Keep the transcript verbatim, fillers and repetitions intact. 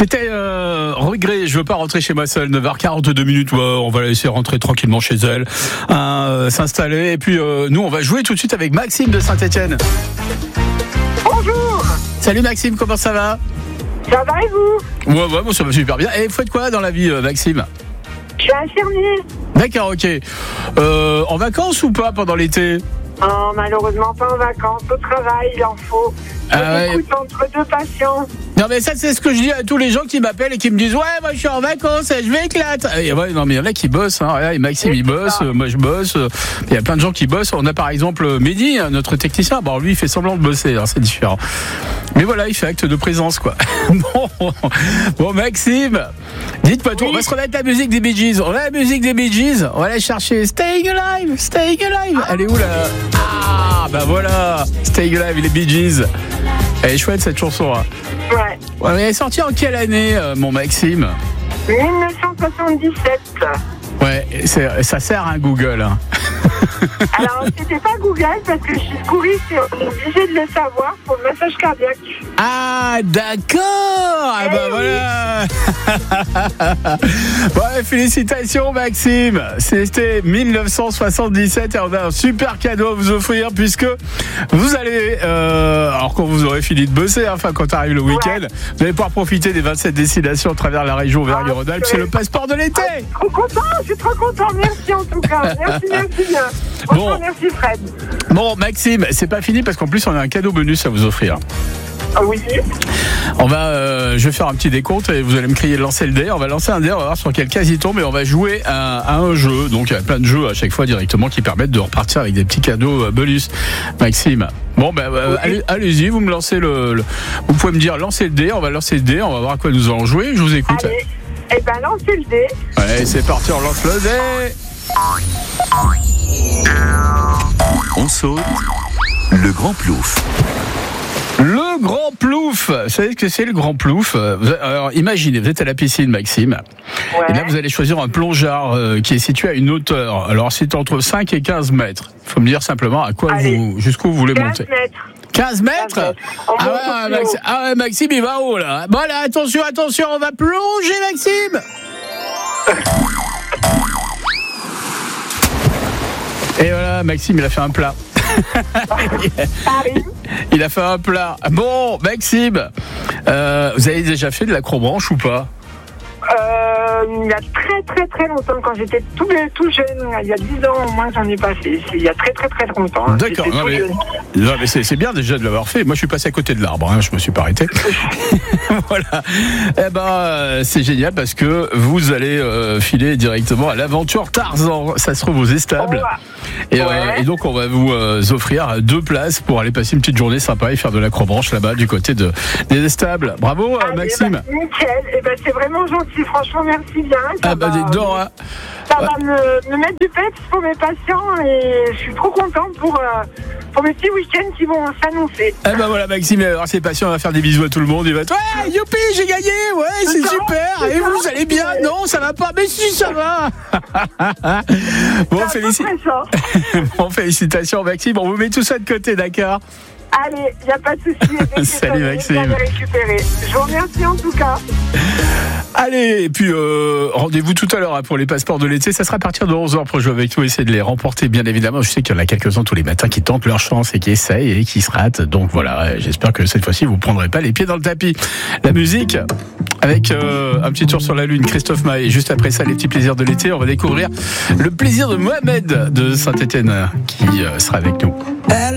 C'était euh, regret, je veux pas rentrer chez moi seul. neuf heures quarante-deux minutes, ouais, on va la laisser rentrer tranquillement chez elle, hein, euh, s'installer. Et puis euh, nous, on va jouer tout de suite avec Maxime de Saint-Etienne. Bonjour. Salut Maxime, comment ça va? Ça va et vous? Ouais, ouais, bon, ça va super bien. Et vous faites quoi dans la vie, euh, Maxime? Je suis infirmier. D'accord, ok. Euh, en vacances ou pas pendant l'été? Oh, malheureusement pas en vacances, au travail, il en faut. Je Ah ouais. m'écoute entre deux patients. Non mais ça c'est ce que je dis à tous les gens qui m'appellent et qui me disent ouais moi je suis en vacances, je m'éclate. Et ouais, non mais il y en a qui bossent, hein. Et Maxime il bosse, euh, moi je bosse. Il y a plein de gens qui bossent. On a par exemple Mehdi, notre technicien. Bon lui il fait semblant de bosser, hein, c'est différent. Mais voilà, il fait acte de présence quoi. Bon, bon Maxime, dites-moi tout. On va se remettre la musique des Bee Gees. On a la musique des Bee Gees. On va aller chercher Staying Alive, Staying Alive. Elle est où là? Ah bah voilà, Staying Alive, les Bee Gees. Elle est chouette cette chanson. Hein. Ouais. Ouais, mais elle est sortie en quelle année, euh, mon Maxime? dix-neuf cent soixante-dix-sept. Ouais, c'est, ça sert à un Google. Hein. Alors, c'était pas Google parce que je suis secouriste et on est obligé de le savoir pour le massage cardiaque. Ah, d'accord. Ah, bah voilà. Ouais, félicitations, Maxime. C'était dix-neuf cent soixante-dix-sept et on a un super cadeau à vous offrir puisque vous allez, euh, alors quand vous aurez fini de bosser, hein, enfin quand arrive le week-end, ouais. Vous allez pouvoir profiter des vingt-sept destinations à travers la région Auvergne-Rhône-Alpes. C'est le passeport de l'été. Ah, je suis trop content, je suis trop content. Merci en tout cas. Merci, merci bien. Bon. Merci Fred. Bon, Maxime, c'est pas fini parce qu'en plus on a un cadeau bonus à vous offrir. Ah oui. On va, euh, je vais faire un petit décompte et vous allez me crier lancer le dé. On va lancer un dé, on va voir sur quel case il tombe et on va jouer à, à un jeu. Donc il y a plein de jeux à chaque fois directement qui permettent de repartir avec des petits cadeaux bonus. Maxime. Bon ben euh, oui. allez, allez-y, vous me lancez le, le, vous pouvez me dire lancer le dé. On va lancer le dé, on va voir à quoi nous allons jouer. Je vous écoute. Allez. Eh ben lancez le dé. Allez, c'est parti, on lance le dé. On saute le grand plouf. Le grand plouf. Vous savez ce que c'est le grand plouf? Alors imaginez, vous êtes à la piscine, Maxime. Ouais. Et là vous allez choisir un plongeard euh, qui est situé à une hauteur. Alors c'est entre cinq et quinze mètres. Il faut me dire simplement à quoi Allez. vous, jusqu'où vous voulez quinze monter. Mètres. quinze mètres. quinze mètres. Ah, ouais, Maxime, ah ouais, Maxime il va haut là. Bon là, attention, attention, on va plonger, Maxime. Et voilà, Maxime il a fait un plat. Il a fait un plat. Bon, Maxime, euh, vous avez déjà fait de l'acrobranche ou pas? Euh, il y a très très très longtemps, quand j'étais tout, tout jeune, il y a dix ans au moins, j'en ai pas fait. Il y a très très très longtemps. D'accord, non mais, non mais c'est, c'est bien déjà de l'avoir fait. Moi je suis passé à côté de l'arbre, hein, je me suis pas arrêté. Voilà. Eh ben c'est génial parce que vous allez euh, filer directement à l'aventure Tarzan. Ça se trouve aux Estables. Oh. Et, ouais. euh, et donc on va vous euh, offrir deux places pour aller passer une petite journée sympa et faire de l'acrobranche là-bas du côté de, des Estables. Bravo euh, Maxime. Bah, nickel, et ben c'est vraiment gentil, franchement merci bien. Ça ah bah va, dites donc, hein. Ça va me, me mettre du peps pour mes patients et je suis trop contente pour, euh, pour mes petits week-ends qui vont s'annoncer. Ah bah voilà Maxime, alors ses patients, on va faire des bisous à tout le monde. Il va être ouais youpi j'ai gagné, ouais c'est, c'est super. Ça, et vous, vous allez bien? Non ça va pas, mais si ça va. Bon, félici... bon félicitations Maxime, on vous met tout ça de côté, d'accord? Allez, il n'y a pas de souci. Salut Maxime. Je vous remercie en tout cas. Allez, et puis euh, rendez-vous tout à l'heure hein, pour les passeports de l'été. Ça sera à partir de onze heures pour jouer avec nous, essayer de les remporter bien évidemment. Je sais qu'il y en a quelques-uns tous les matins qui tentent leur chance et qui essayent et qui se ratent. Donc voilà, j'espère que cette fois-ci vous ne prendrez pas les pieds dans le tapis. La musique avec euh, un petit tour sur la lune, Christophe Maé. Juste après ça, les petits plaisirs de l'été, on va découvrir le plaisir de Mohamed de Saint-Etienne qui euh, sera avec nous.